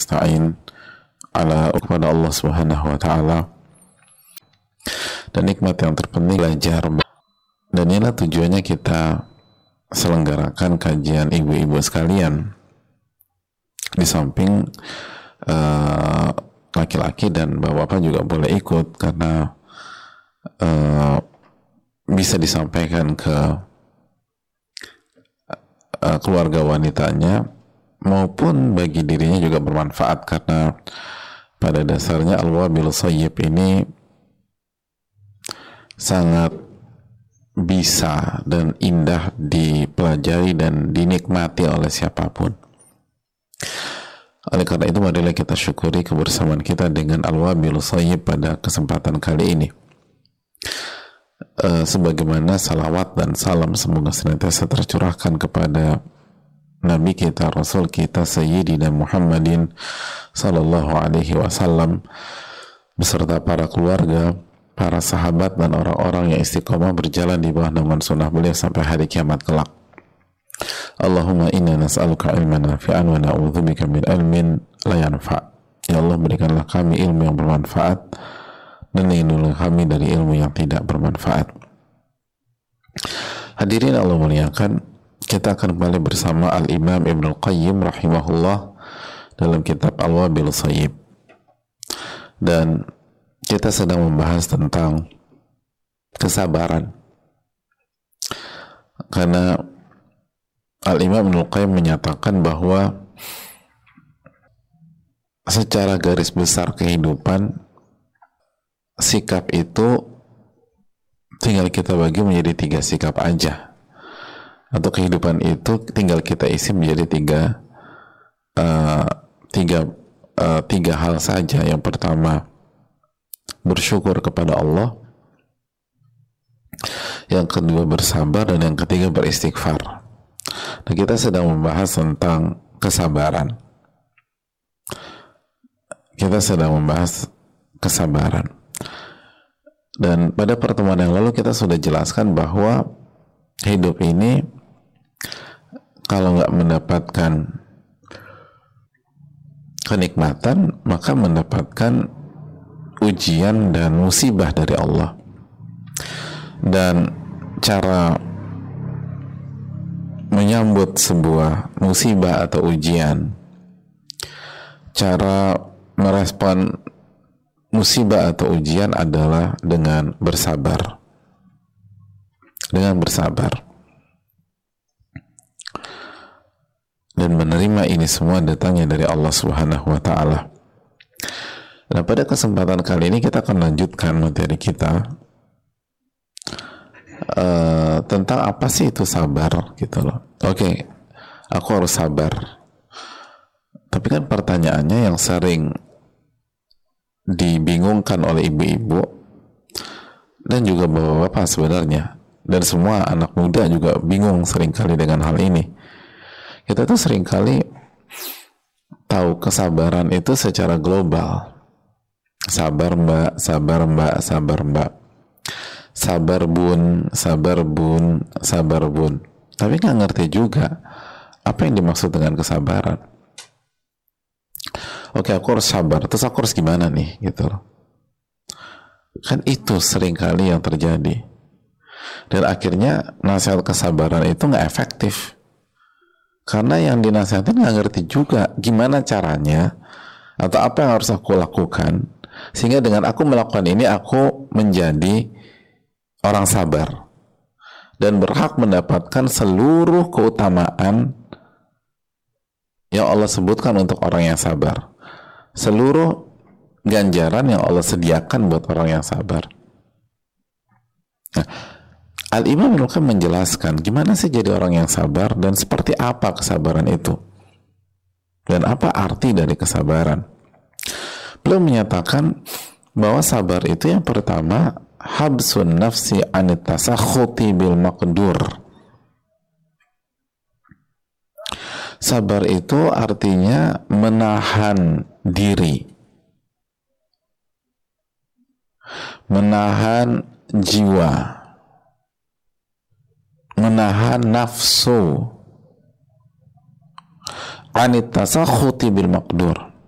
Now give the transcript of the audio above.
nasta'in ala kepada Allah Subhanahu wa taala. Dan nikmat yang terpenting belajar, dan inilah tujuannya kita selenggarakan kajian ibu-ibu sekalian, di samping laki-laki dan bapak-bapak juga boleh ikut, karena bisa disampaikan ke keluarga wanitanya maupun bagi dirinya juga bermanfaat, karena pada dasarnya al-wabil shayyib ini sangat bisa dan indah dipelajari dan dinikmati oleh siapapun. Oleh karena itu, marilah kita syukuri kebersamaan kita dengan al-wabil shayyib pada kesempatan kali ini. Sebagaimana salawat dan salam semoga senantiasa tercurahkan kepada Nabi kita, Rasul kita, Sayyidina Muhammadin sallallahu alaihi wasallam, beserta para keluarga, para sahabat, dan orang-orang yang istiqomah berjalan di bawah naungan sunnah beliau sampai hari kiamat kelak. Allahumma inna nas'aluka ilman nafi'an wa na'udzubika min ilmin la yanfa'. Ya Allah, berikanlah kami ilmu yang bermanfaat dan lindungilah kami dari ilmu yang tidak bermanfaat. Hadirin Allah muliakan, kita akan kembali bersama Al-Imam Ibnul Qayyim rahimahullah dalam kitab Al-Wabil Shayyib, dan kita sedang membahas tentang kesabaran, karena Al-Imam Ibnul Qayyim menyatakan bahwa secara garis besar kehidupan, sikap itu tinggal kita bagi menjadi 3 sikap aja, atau kehidupan itu tinggal kita isi menjadi tiga hal saja. Yang pertama, bersyukur kepada Allah, yang kedua bersabar, dan yang ketiga beristighfar. Nah, kita sedang membahas tentang kesabaran. Dan pada pertemuan yang lalu kita sudah jelaskan bahwa hidup ini kalau nggak mendapatkan kenikmatan, maka mendapatkan ujian dan musibah dari Allah. Dan cara menyambut sebuah musibah atau ujian, cara merespon musibah atau ujian adalah dengan bersabar. Dan menerima ini semua datangnya dari Allah Subhanahu wa taala. Nah, pada kesempatan kali ini kita akan lanjutkan materi kita tentang apa sih itu sabar, gitu loh. Oke, aku harus sabar. Tapi kan pertanyaannya yang sering dibingungkan oleh ibu-ibu dan juga bapak-bapak sebenarnya, dan semua anak muda juga bingung seringkali dengan hal ini. Kita tuh seringkali tahu kesabaran itu secara global. Sabar mbak, sabar mbak, sabar mbak, sabar bun, sabar bun, sabar bun. Tapi nggak ngerti juga apa yang dimaksud dengan kesabaran. Oke, aku harus sabar, terus aku harus gimana nih, gitu loh. Kan itu seringkali yang terjadi, dan akhirnya nasihat kesabaran itu nggak efektif, karena yang dinasihatin nggak ngerti juga gimana caranya atau apa yang harus aku lakukan sehingga dengan aku melakukan ini aku menjadi orang sabar dan berhak mendapatkan seluruh keutamaan yang Allah sebutkan untuk orang yang sabar, seluruh ganjaran yang Allah sediakan buat orang yang sabar. Nah, Al-Imam Ibnul Qayyim menjelaskan gimana sih jadi orang yang sabar dan seperti apa kesabaran itu dan apa arti dari kesabaran. Beliau menyatakan bahwa sabar itu yang pertama, habsun nafsi anit tasakhuti bil maqdur. Sabar itu artinya menahan diri, menahan jiwa, menahan nafsu anit tasakhuti bil maqdur,